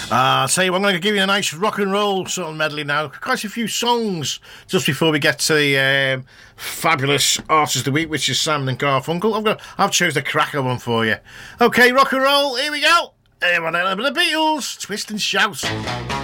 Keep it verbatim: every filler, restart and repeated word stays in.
Uh, I'll tell you what, I'm going to give you a nice rock and roll sort of medley now. Quite a few songs just before we get to the um, fabulous Artist of the Week, which is Simon and Garfunkel. I've got, I've chosen a cracker one for you. Okay, rock and roll, here we go. Everyone, a bit of the Beatles, Twist and Shout.